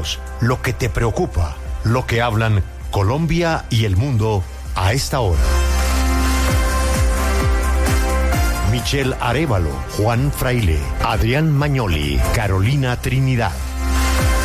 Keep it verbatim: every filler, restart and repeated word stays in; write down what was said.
voz, lo que te preocupa, lo que hablan Colombia y el mundo a esta hora. Michelle Arévalo, Juan Fraile, Adrián Magnoli, Carolina Trinidad.